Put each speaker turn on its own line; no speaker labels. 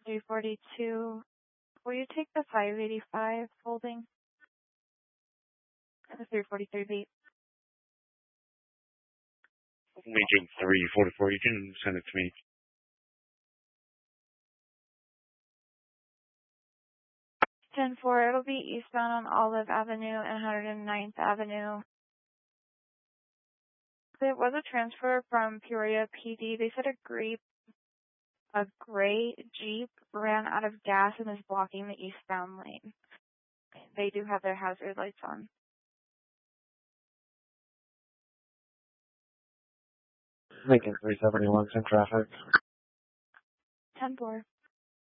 342. Will you take the 585 holding? And the 343 beat.
Maintain 344, you can send it to me.
10-4, it'll be eastbound on Olive Avenue and 109th Avenue. There was a transfer from Peoria PD. They said a gray Jeep ran out of gas and is blocking the eastbound lane. They do have their hazard lights on.
Lincoln 371's in traffic.
10-4.